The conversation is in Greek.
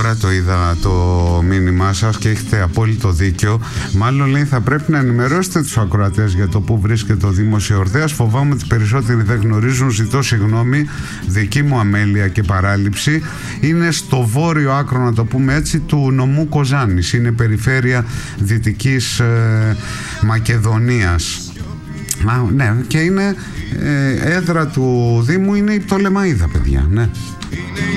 Τώρα το είδα το μήνυμά σας και έχετε απόλυτο δίκιο. Μάλλον λέει θα πρέπει να ενημερώσετε τους ακροατές για το που βρίσκεται ο Δήμος Εορδαίας. Φοβάμαι ότι περισσότεροι δεν γνωρίζουν. Ζητώ συγγνώμη, δική μου αμέλεια και παράληψη. Είναι στο βόρειο άκρο, να το πούμε έτσι, του νομού Κοζάνης. Είναι περιφέρεια Δυτικής Μακεδονίας. Ναι, και είναι έδρα του Δήμου είναι η Πτολεμαΐδα, παιδιά, ναι.